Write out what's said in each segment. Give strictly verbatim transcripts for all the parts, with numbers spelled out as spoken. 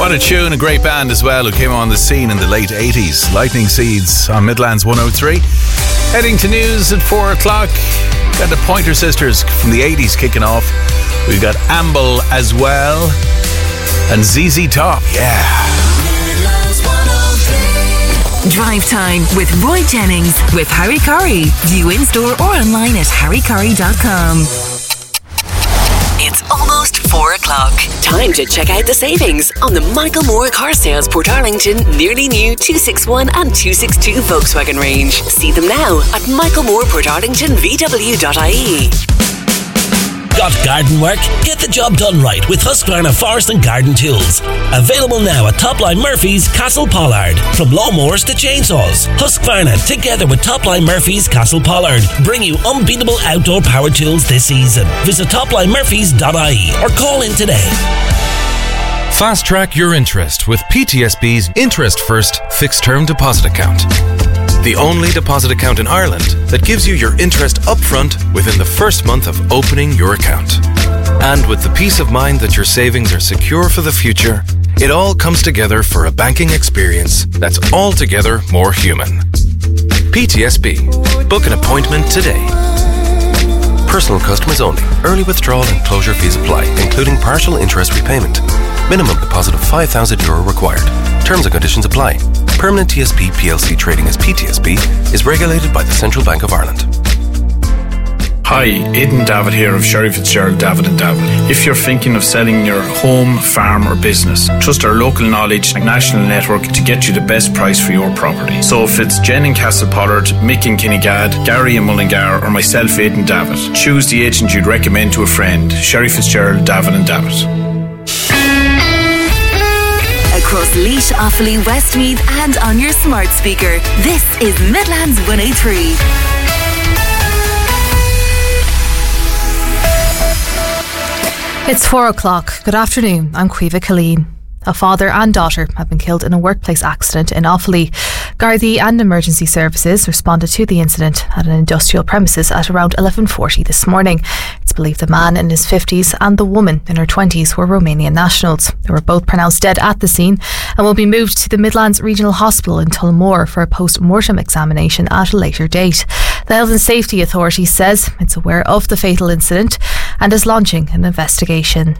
What a tune, a great band as well who came on the scene in the late eighties. Lightning Seeds on Midlands one oh three. Heading to news at four o'clock. Got the Pointer Sisters from the eighties kicking off. We've got Amble as well. And Z Z Top, yeah. Drive Time with Roy Jennings with Harry Curry. View in store or online at harry curry dot com. It's almost four o'clock. Time to check out the savings on the Michael Moore Car Sales Portarlington nearly new two sixty-one and two sixty-two Volkswagen range. See them now at michael moore portarlington v w dot i e. Got garden work? Get the job done right with Husqvarna Forest and Garden Tools. Available now at Topline Murphy's, Castle Pollard. From lawnmowers to chainsaws, Husqvarna, together with Topline Murphy's, Castle Pollard, bring you unbeatable outdoor power tools this season. Visit topline murphys dot i e or call in today. Fast track your interest with P T S B's Interest First Fixed Term Deposit Account. The only deposit account in Ireland that gives you your interest upfront within the first month of opening your account. And with the peace of mind that your savings are secure for the future, it all comes together for a banking experience that's altogether more human. P T S B. Book an appointment today. Personal customers only. Early withdrawal and closure fees apply, including partial interest repayment. Minimum deposit of five thousand euro required. Terms and conditions apply. Permanent T S B P L C trading as P T S B is regulated by the Central Bank of Ireland. Hi, Aidan David here of Sherry Fitzgerald David and David. If you're thinking of selling your home, farm or business, trust our local knowledge and national network to get you the best price for your property. So if it's Jen in Castlepollard, Mick in Kinnegad, Gary in Mullingar or myself, Aidan David, choose the agent you'd recommend to a friend. Sherry Fitzgerald David and David. Across Laois, Offaly, Westmeath and on your smart speaker. This is Midlands one oh three. It's four o'clock. Good afternoon. I'm Caoimhe Killeen. A father and daughter have been killed in a workplace accident in Offaly. Gardaí and emergency services responded to the incident at an industrial premises at around eleven forty this morning. It's believed the man in his fifties and the woman in her twenties were Romanian nationals. They were both pronounced dead at the scene and will be moved to the Midlands Regional Hospital in Tullamore for a post-mortem examination at a later date. The Health and Safety Authority says it's aware of the fatal incident and is launching an investigation.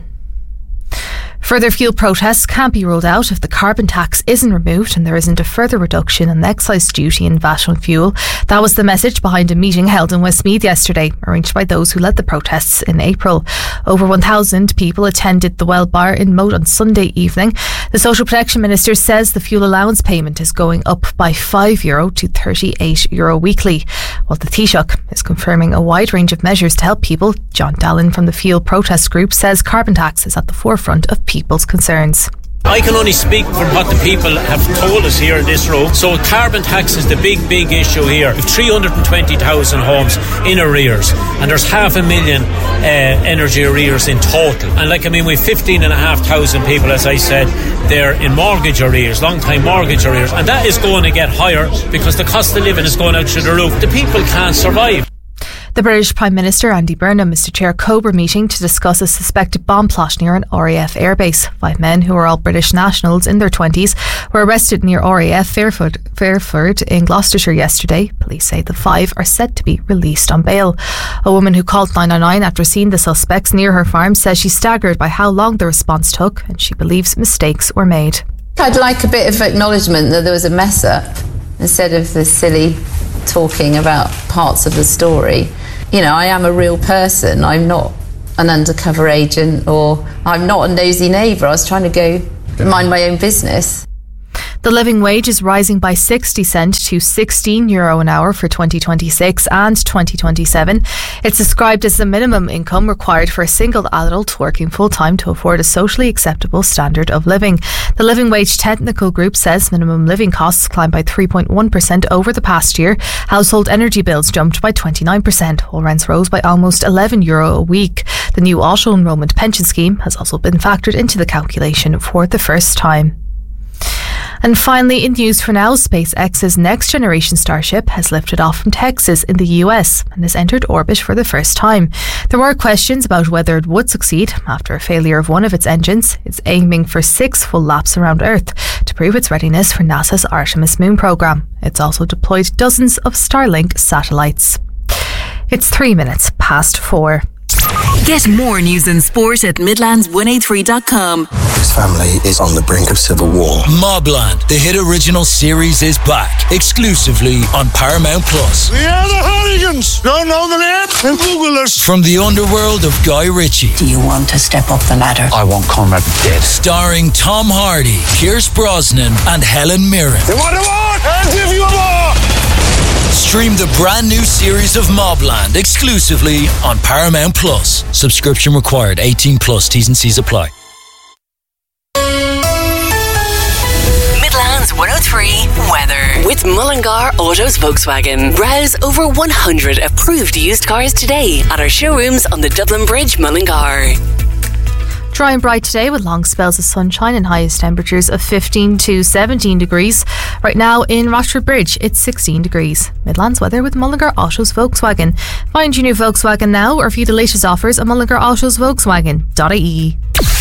Further fuel protests can't be ruled out if the carbon tax isn't removed and there isn't a further reduction in excise duty and V A T on fuel. That was the message behind a meeting held in Westmeath yesterday, arranged by those who led the protests in April. Over one thousand people attended the Well Bar in Moat on Sunday evening. The Social Protection Minister says the fuel allowance payment is going up by five euro to thirty-eight euro weekly, while the Taoiseach is confirming a wide range of measures to help people. John Dallin from the Fuel Protest Group says carbon tax is at the forefront of people's concerns. I can only speak from what the people have told us here in this room. So carbon tax is the big, big issue here. We've three hundred twenty thousand homes in arrears and there's half a million uh, energy arrears in total. And like, I mean, we've fifteen and a half thousand people, as I said, they're in mortgage arrears, long time mortgage arrears. And that is going to get higher because the cost of living is going out through the roof. The people can't survive. The British Prime Minister Andy Burnham is to chair a Cobra meeting to discuss a suspected bomb plot near an R A F airbase. Five men, who are all British nationals in their twenties, were arrested near R A F Fairford, Fairford in Gloucestershire yesterday. Police say the five are said to be released on bail. A woman who called nine one one after seeing the suspects near her farm says she's staggered by how long the response took and she believes mistakes were made. I'd like a bit of acknowledgement that there was a mess up instead of the silly talking about parts of the story. You know, I am a real person. I'm not an undercover agent or I'm not a nosy neighbour. I was trying to go mind my own business. The living wage is rising by sixty cents to sixteen euro an hour for twenty twenty-six and twenty twenty-seven. It's described as the minimum income required for a single adult working full-time to afford a socially acceptable standard of living. The Living Wage Technical Group says minimum living costs climbed by three point one percent over the past year. Household energy bills jumped by twenty-nine percent, while rents rose by almost eleven euro a week. The new auto-enrolment pension scheme has also been factored into the calculation for the first time. And finally, in news for now, SpaceX's next generation Starship has lifted off from Texas in the U S and has entered orbit for the first time. There were questions about whether it would succeed after a failure of one of its engines. It's aiming for six full laps around Earth to prove its readiness for NASA's Artemis moon program. It's also deployed dozens of Starlink satellites. It's three minutes past four. Get more news and sport at Midlands one eighty-three dot com. This family is on the brink of civil war. Mobland, the hit original series, is back exclusively on Paramount Plus. We are the Hardigans. Don't know the name? Then Google us. From the underworld of Guy Ritchie. Do you want to step up the ladder? I want Conrad dead. Starring Tom Hardy, Pierce Brosnan, and Helen Mirren. You want a war? I'll give you a war. Stream the brand new series of Mobland exclusively on Paramount Plus. Subscription required. eighteen plus. T's and C's apply. Midlands one oh three weather with Mullingar Autos Volkswagen. Browse over one hundred approved used cars today at our showrooms on the Dublin Bridge, Mullingar. Dry and bright today with long spells of sunshine and highest temperatures of fifteen to seventeen degrees. Right now in Rochford Bridge, it's sixteen degrees. Midlands weather with Mullingar Autos Volkswagen. Find your new Volkswagen now or view the latest offers at mullingar autos volkswagen dot I E.